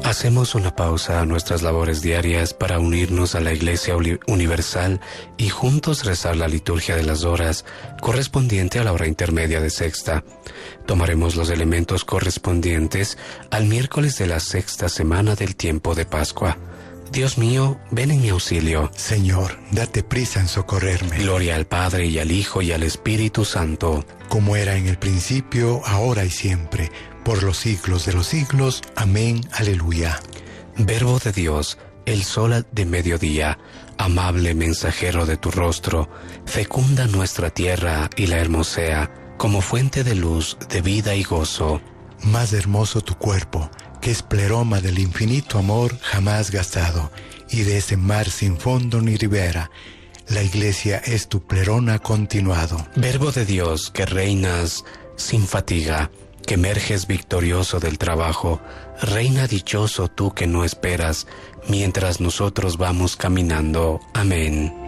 Hacemos una pausa a nuestras labores diarias para unirnos a la Iglesia Universal y juntos rezar la liturgia de las horas correspondiente a la hora intermedia de sexta. Tomaremos los elementos correspondientes al miércoles de la sexta semana del tiempo de Pascua. Dios mío, ven en mi auxilio. Señor, date prisa en socorrerme. Gloria al Padre y al Hijo y al Espíritu Santo. Como era en el principio, ahora y siempre, por los siglos de los siglos. Amén. Aleluya. Verbo de Dios, el sol de mediodía, amable mensajero de tu rostro, fecunda nuestra tierra y la hermosea, como fuente de luz, de vida y gozo. Más hermoso tu cuerpo, que es pleroma del infinito amor jamás gastado, y de ese mar sin fondo ni ribera. La Iglesia es tu plerona continuado. Verbo de Dios, que reinas sin fatiga, que emerges victorioso del trabajo, reina dichoso tú que no esperas, mientras nosotros vamos caminando. Amén.